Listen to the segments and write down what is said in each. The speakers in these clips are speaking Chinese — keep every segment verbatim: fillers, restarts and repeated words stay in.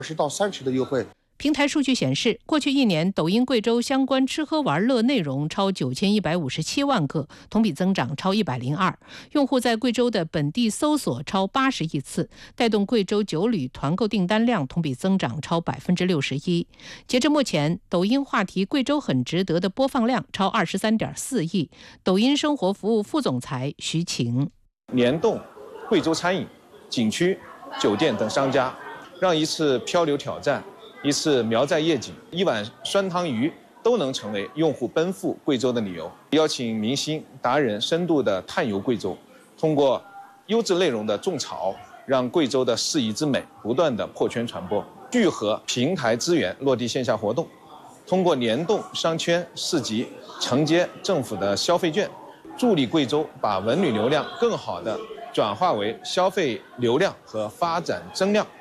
十到三十的优惠。 平台数据显示，过去一年，抖音贵州相关吃喝玩乐内容超九千一百五十七万个，同比增长超一百零二。用户在贵州的本地搜索超八十亿次，带动贵州酒旅团购订单量同比增长超百分之六十一。截至目前，抖音话题“贵州很值得”的播放量超二十三点四亿。抖音生活服务副总裁徐晴， 联动贵州餐饮、景区、酒店等商家，让一次漂流挑战、一次苗寨夜景、一碗酸汤鱼都能成为用户奔赴贵州的理由。邀请明星达人深度的探游贵州，通过优质内容的种草，让贵州的适宜之美不断的破圈传播。聚合平台资源落地线下活动，通过联动商圈、市集，承接政府的消费券，助力贵州把文旅流量更好的转化为消费流量和发展增量。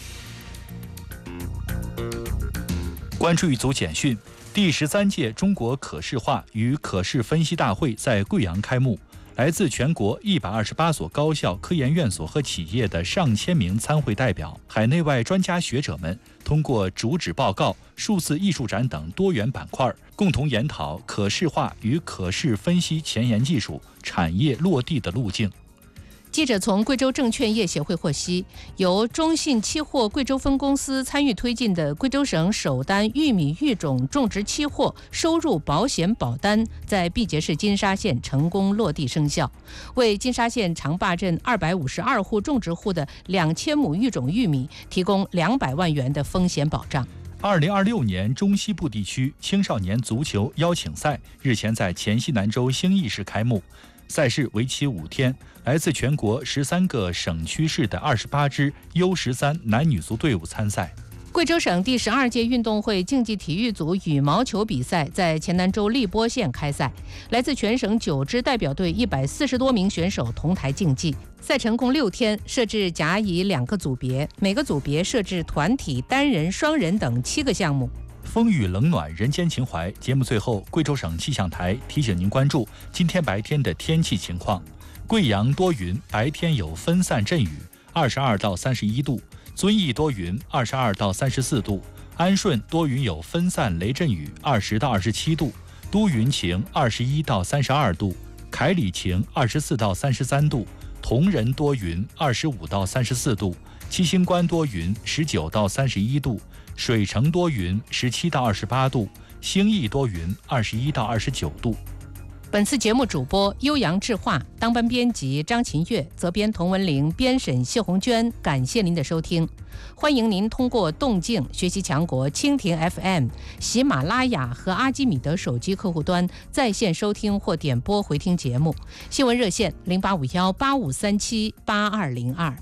关注一组简讯：第十三届中国可视化与可视分析大会在贵阳开幕，来自全国一百二十八所高校、科研院所和企业的上千名参会代表、海内外专家学者们，通过主旨报告、数字艺术展等多元板块，共同研讨可视化与可视分析前沿技术产业落地的路径。 记者从贵州证券业协会获悉，由中信期货贵州分公司参与推进的贵州省首单玉米育种种植期货收入保险保单在毕节市金沙县成功落地生效，为金沙县长坝镇二百五十二户种植户的两千亩育种玉米提供两百万元的风险保障。 二零二六年中西部地区青少年足球邀请赛日前在黔西南州兴义市开幕，赛事为期五天，来自全国十三个省区市的二十八支 U 十三 男女足队伍参赛。 贵州省第十二届运动会竞技体育组羽毛球比赛在黔南州荔波县开赛，来自全省九支代表队一百四十多名选手同台竞技。赛程共六天，设置甲乙两个组别，每个组别设置团体、单人、双人等七个项目。 风雨冷暖人间情怀，节目最后，贵州省气象台提醒您关注今天白天的天气情况。贵阳多云，白天有分散阵雨，二十二到三十一度；遵义多云，二十二到三十四度；安顺多云有分散雷阵雨，二十到二十七度；都匀晴，二十一到三十二度；凯里晴，二十四到三十三度；铜仁多云，二十五到三十四度；七星关多云，十九到三十一度；水城多云，十七到二十八度；兴义多云，二十一到二十九度。 本次节目主播悠扬智化，当班编辑张琴月，责编童文玲，编审谢红娟。感谢您的收听，欢迎您通过动静学习强国、蜻蜓 F M、喜马拉雅和阿基米德手机客户端在线收听或点播回听节目。新闻热线零八五幺八五三七八二零二。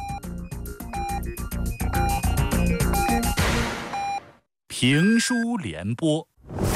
评书联播。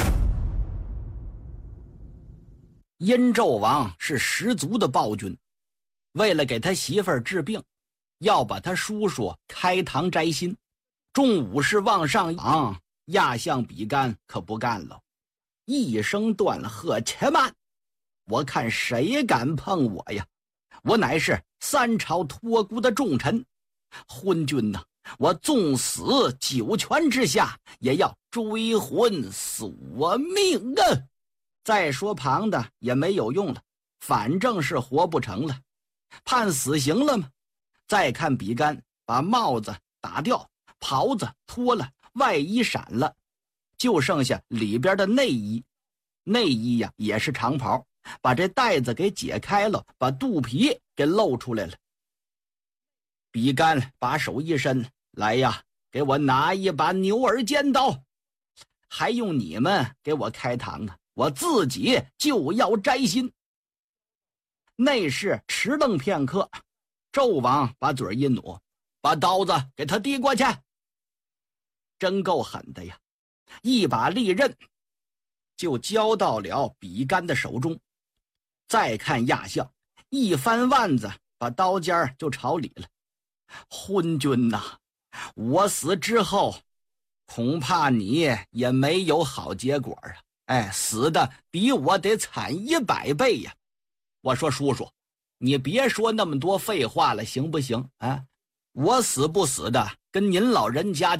殷纣王是十足的暴君，为了给他媳妇儿治病，要把他叔叔开膛摘心。众武士往上昂，亚相比干可不干了，一声断了喝：“且慢！我看谁敢碰我呀！我乃是三朝托孤的重臣，昏君呐！我纵死九泉之下，也要追魂索命啊！”再说旁的也没有用了，反正是活不成了，判死刑了吗？再看比干，把帽子打掉，袍子脱了，外衣闪了，就剩下里边的内衣。内衣呀也是长袍，把这带子给解开了，把肚皮给露出来了。比干把手一伸，来呀，给我拿一把牛耳尖刀，还用你们给我开膛啊？我自己就要摘心。内侍迟愣片刻，纣王把嘴一努，把刀子给他递过去。真够狠的呀，一把利刃就交到了比干的手中。再看亚相，一翻腕子，把刀尖就朝里了。昏君呐，我死之后恐怕你也没有好结果啊！哎，死的比我得惨一百倍呀！我说叔叔，你别说那么多废话了，行不行啊？我死不死的跟您老人家